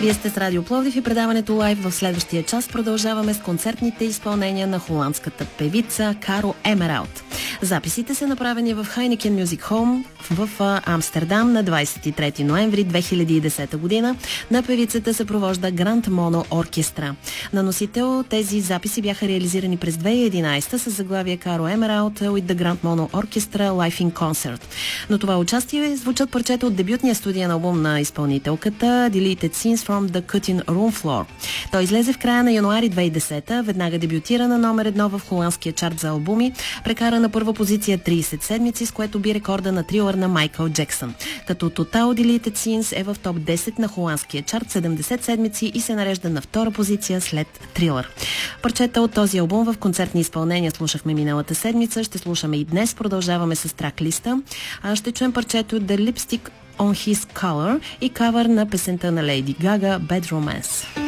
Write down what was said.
Вие сте с Радио Пловдив и предаването лайв. В следващия час продължаваме с концертните изпълнения на холандската певица Каро Емералд. Записите са направени в Heineken Music Home в Амстердам на 23 ноември 2010 година. На певицата съпровожда Grand Mono Orchestra. На носител тези записи бяха реализирани през 2011 с заглавие Каро Емералд with the Grand Mono Orchestra Live in Concert. Но това участие звучат парчета от дебютния студиен албум на изпълнителката Deleted Scenes from the Cutting Room Floor. Той излезе в края на януари 2010, веднага дебютира на номер 1 в холандския чарт за албуми, прекара на първа позиция 30 седмици, с което би рекорда на Thriller на Майкъл Джексън. Като Total Deleted Scenes е в топ 10 на холандския чарт 70 седмици и се нарежда на втора позиция след Thriller. Парчета от този албум в концертни изпълнения слушахме миналата седмица, ще слушаме и днес, продължаваме с трак-листа. Ще чуем парчето The Lipstick on His Color и кавър на песента на Лейди Гага Bad Romance.